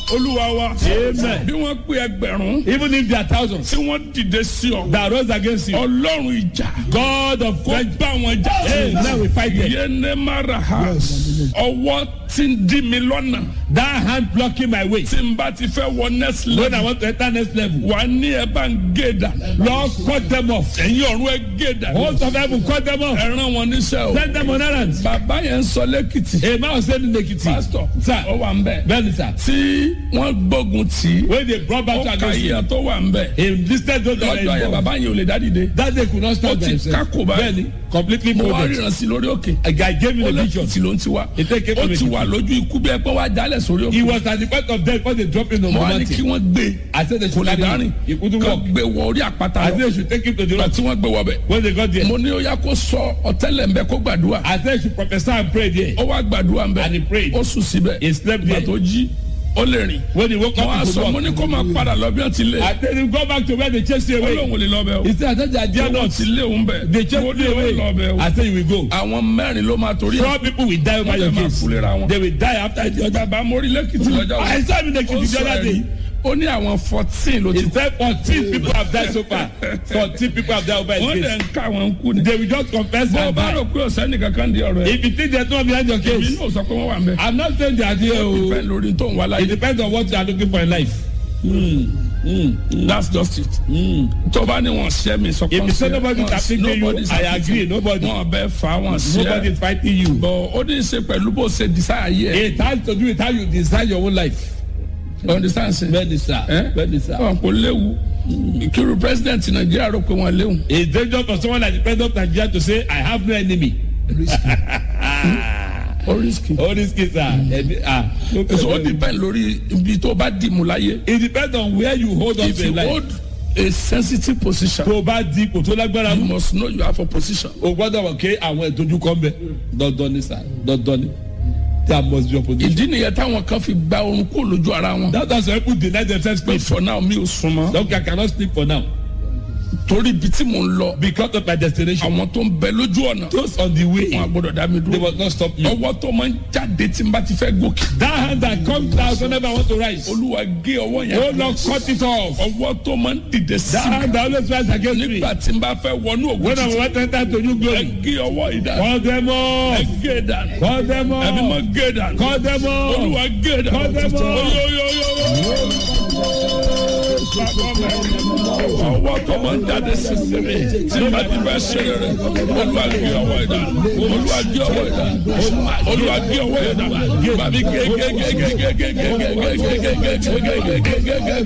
olúwa wa. Amen. bí wọ́n pé ẹgbẹ̀rún. Even if there are thousands tí wọ́n dìde sí ọ. that rose against you, ọlọ́run ìjà. God of kó vengeance, bá wọn jà. now we fight them. yéné mara ha. ọwọ́ tí ń dí mi lọ́nà. That hand blocking my way. tí n bá ti fẹ́ wọ next When I level. want to enter next level, wà á ní ẹ bá ń gé dà. Lord, cut them off. ẹ̀yin ọ̀run ẹ gé dà. Host of heaven, cut them off. ẹ rán wọn níṣẹ́ o. Send them on errands. bàbá yẹn ń sọ lẹ́kìtì. A man was saying in Ekiti, pásítọ̀ sir, ó wà ń bẹ̀. bẹ́ẹ̀ni sir, tí wọ́n gbógun tì í. when they brought back ó to ka against iye him, tó wà ń bẹ̀. he listed those that lọ́jọ́ were yẹn involved. bàbá yẹn ò lè dá dìde. That day could not ó stand by ti himself. kákò báyìí. Bẹ́ẹ̀ni, completely mo wá folded. ríran sí lórí òkè. A guy gave me ó the vision. lẹ́kìtì ló ń ti wá. He take it ó from ti Ekiti. wà lójú ikú bí ẹ pé wá jálẹ̀ sórí He òkè. was at the point of death before they dropped him on the mo wá ní kí mountain. wọ́n gbé. I said they kò should lè carry dárìn. him. He couldn't kò walk. gbé wọ orí àpáta I said lọ. they should take him to the ìgbà rock. tí wọ́n gbé wọ bẹ̀. When they got there, mo ní ó yá kó sọ ọ̀tẹ́lẹ̀ ń bẹ kó gbàdúrà. I said he should prophesy and pray there. ó wá gbàdúrà ń bẹ. And he prayed. ó sùn síbẹ̀. He slept ìgbà there. tó jí ó lè rìn. When he woke mo wá up, he sọ could mo walk. ní kó máa padà lọ bí wọ́n ti lé. I told him go back to where they chased you ó away. lóun ò lè lọ bẹ̀ o. He said, I said they are dear wọ́n not. ti lé òun bẹ̀. They chased mo ní you òun lọ bẹ̀ away. o. I said you will go. àwọn mẹ́rin ló máa torí 4 people will die over wọ́n your lè máa case. fúlera wọn. They will die after the other. bàbá mórí lẹ́kìtì lọ́jọ́ I saw him in the ó kitchen the sọ other day. ẹ̀rí. ó ní àwọn 14 ló He ti. said 14 people have died so far. 14 people have died over his wọ́n dẹ̀ case. ń ká wọn kú ni. They will just confess bó o and bá rò die. pé ọ̀sẹ́ nìkan kan di ọ̀rọ̀ ẹ̀. If you think there's no one behind your èmi case, náà sọ pé wọ́n wà ń bẹ̀. I'm not saying they are there. ìfẹ́ Oh. lórí tó ń wá It láyé. depends on what you are looking for in life. that's just it. tó bá ní wọn ṣẹ́ mi sọ If you say nobody is affecting you, I agree. Nobody. wọn bẹ fa wọn Nobody ṣẹ́. is fighting you. bọ̀ ó ní í ṣe pẹ̀lú bó ṣe desire yẹ. It has to do with how you design your own life. you understand ṣe. Bẹ́ẹ̀ni sir. Bẹ́ẹ̀ni sir. wọn kò léwu. ìkírù president nàìjíríà rò pé wọn léwu. It's dangerous for someone like the president of Nigeria to say, I have no enemy. ó risky. All these kids are. so ó depend lórí ibi tó bá dì mú láyé. It depends on where you hold on if to you in life. hold a sensitive position. Tó o bá di ipò tó lágbára you mú. must know you have a position. O gbọ́dọ̀ wọ̀ ké àwọn ìdojúkọ ń bẹ. Dandan ni sir. Dandan ni. There must be opposition. ìdí nìyẹn táwọn kan fi gba orun kó lójú ara wọn. That's why people deny themselves pé sleep. for now mi ò sùn mọ́. Okay, I cannot sleep for now. torí ibi tí mò ń lọ. Because of my destination. àwọn tó ń bẹ lójú ọ̀nà. Those on the way, wọn gbọ́dọ̀ dá mi they dúró. must not stop me. ọwọ́ tó máa ń jáde tí n bá ti fẹ́ gòkè. That hand that comes down whenever I want to rise. olúwa gé ọwọ́ Oh yẹn. Lord, cut it off. ọwọ́ tó máa ń dìde sí That hand that always rise against me. nígbà tí n bá fẹ́ wọnú ògùn When I títí. want to enter to new ẹ glory. gé ọwọ́ yìí dànù. Call them ẹ off. gé dànù. Call them ẹbí máa off. gé dànù. Call them off. olúwa gé dànù. Call them off. ọwọ́ tó máa ń jáde sí sinmi tí n bá ti fẹ́ ṣe rẹ̀. olúwa gé ọwọ́ yìí dànù. olúwa gé ọwọ́ yìí dànù. olúwa gé ọwọ́ yìí dànù. bàbí gé gé gé gé gé gé gé gé gé gé gé gé gé gé gé gé gé gé